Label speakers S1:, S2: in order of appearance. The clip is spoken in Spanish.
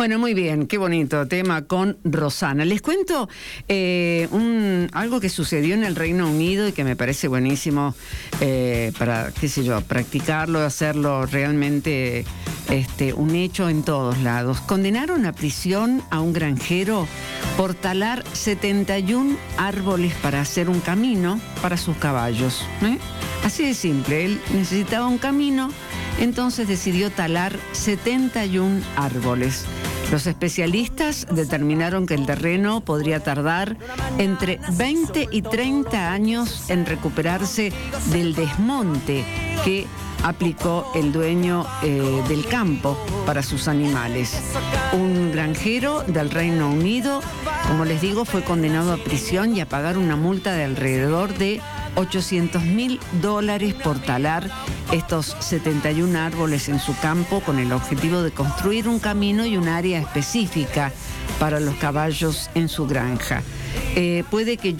S1: Bueno, muy bien, qué bonito tema con Rosana. Les cuento algo que sucedió en el Reino Unido y que me parece buenísimo para, qué sé yo, practicarlo, hacerlo realmente un hecho en todos lados. Condenaron a prisión a un granjero por talar 71 árboles para hacer un camino para sus caballos. Así de simple, él necesitaba un camino, entonces decidió talar 71 árboles. Los especialistas determinaron que el terreno podría tardar entre 20 y 30 años en recuperarse del desmonte que aplicó el dueño del campo para sus animales. Un granjero del Reino Unido, como les digo, fue condenado a prisión y a pagar una multa de alrededor de $800.000 por talar estos 71 árboles en su campo con el objetivo de construir un camino y un área específica para los caballos en su granja. Puede que